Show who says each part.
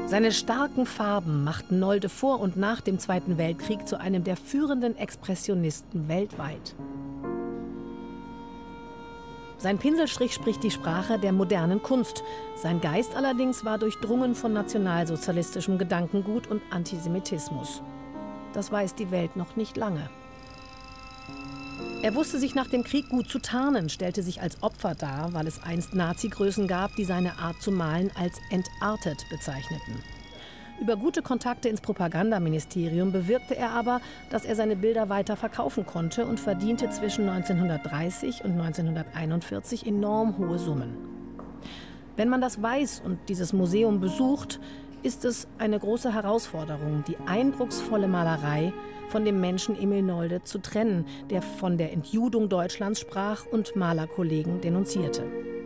Speaker 1: Seine starken Farben machten Nolde vor und nach dem Zweiten Weltkrieg zu einem der führenden Expressionisten weltweit. Sein Pinselstrich spricht die Sprache der modernen Kunst. Sein Geist allerdings war durchdrungen von nationalsozialistischem Gedankengut und Antisemitismus. Das weiß die Welt noch nicht lange. Er wusste sich nach dem Krieg gut zu tarnen, stellte sich als Opfer dar, weil es einst Nazi-Größen gab, die seine Art zu malen als entartet bezeichneten. Über gute Kontakte ins Propagandaministerium bewirkte er aber, dass er seine Bilder weiter verkaufen konnte und verdiente zwischen 1930 und 1941 enorm hohe Summen. Wenn man das weiß und dieses Museum besucht, ist es eine große Herausforderung, die eindrucksvolle Malerei von dem Menschen Emil Nolde zu trennen, der von der Entjudung Deutschlands sprach und Malerkollegen denunzierte.